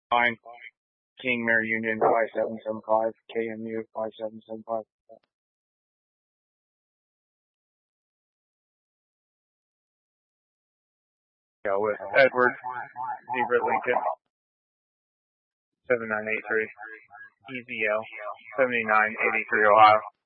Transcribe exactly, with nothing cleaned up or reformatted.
Fine. King Mary Union five seven seven five, K M U five seven seven five. Yeah, with Edward Zebra Lincoln seven nine eight three, E Z L seventy nine eighty three Ohio.